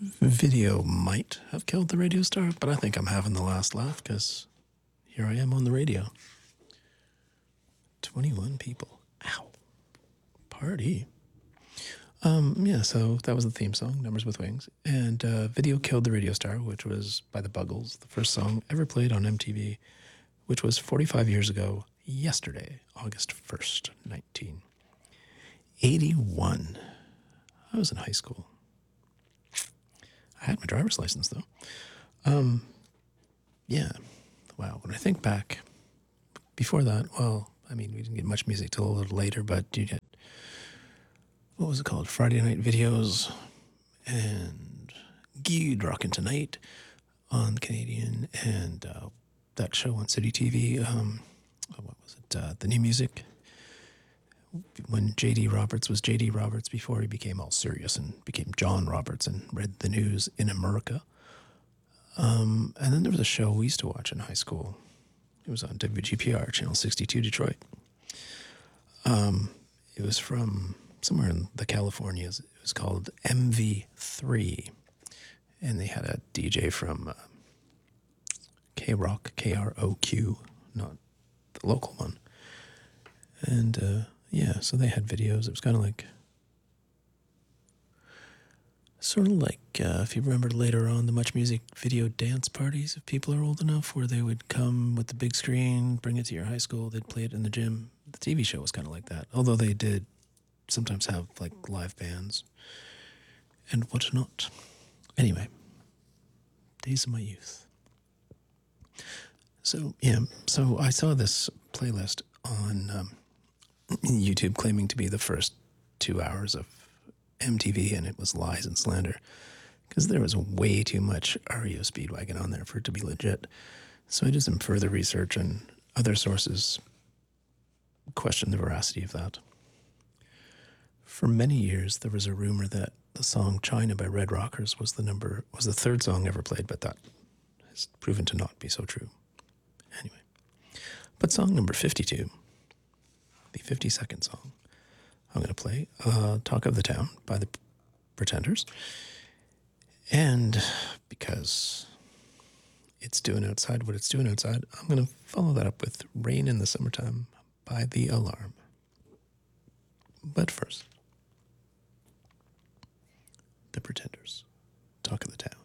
Video might have killed the radio star, but I think I'm having the last laugh because here I am on the radio. 21 people. Ow. Party. Yeah, so that was the theme song, Numbers with Wings. And Video Killed the Radio Star, which was by the Buggles, the first song ever played on MTV, which was 45 years ago yesterday, August 1st, 1981. I was in high school. I had my driver's license, though. Yeah. Wow. When I think back, before that, well, I mean, we didn't get much music till a little later, but you get, what was it called? Friday Night Videos and Guide Rockin' Tonight on Canadian, and that show on City TV. What was it? The New Music. When J.D. Roberts was J.D. Roberts before he became all serious and became John Roberts and read the news in America. And then there was a show we used to watch in high school. It was on WGPR, Channel 62, Detroit. It was from somewhere in the Californias. It was called MV3. And they had a DJ from K-Rock, KROQ, not the local one. And yeah, so they had videos. It was kind of like, if you remember later on, the Much Music video dance parties, if people are old enough, where they would come with the big screen, bring it to your high school, they'd play it in the gym. The TV show was kind of like that, although they did sometimes have like live bands and whatnot. Anyway, days of my youth. So, yeah, so I saw this playlist on YouTube claiming to be the first 2 hours of MTV, and it was lies and slander because there was way too much REO Speedwagon on there for it to be legit. So I did some further research, and other sources questioned the veracity of that. For many years, there was a rumor that the song China by Red Rockers was the third song ever played, but that has proven to not be so true. Anyway, but song number 52, the 52nd song I'm going to play, Talk of the Town by the Pretenders. And because it's doing outside what it's doing outside, I'm going to follow that up with Rain in the Summertime by The Alarm. But first, the Pretenders, Talk of the Town.